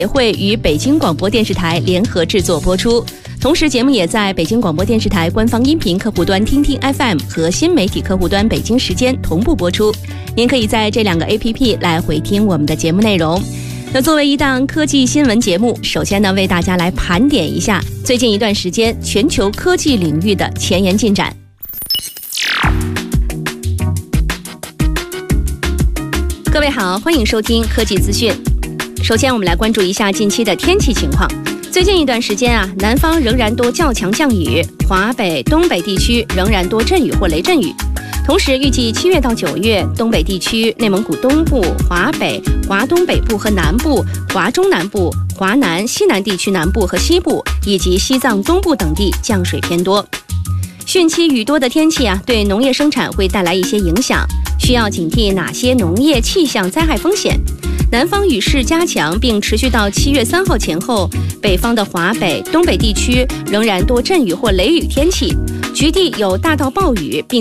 协会与北京广播电视台联合制作播出。同时，节目也在北京广播电视台官方音频客户端听听 FM 和新媒体客户端北京时间同步播出。您可以在这2个 APP 来回听我们的节目内容。那作为一档科技新闻节目，首先呢，为大家来盘点一下最近一段时间全球科技领域的前沿进展。各位好，欢迎收听科技资讯。首先我们来关注一下近期的天气情况。最近一段时间南方仍然多较强降雨，华北、东北地区仍然多阵雨或雷阵雨。同时预计7月到9月，东北地区、内蒙古东部、华北、华东北部和南部、华中南部、华南、西南地区南部和西部以及西藏东部等地降水偏多。汛期雨多的天气对农业生产会带来一些影响，需要警惕哪些农业气象灾害风险。南方雨势加强并持续到7月3号前后，北方的华北、东北地区仍然多阵雨或雷雨天气，局地有大到暴雨，并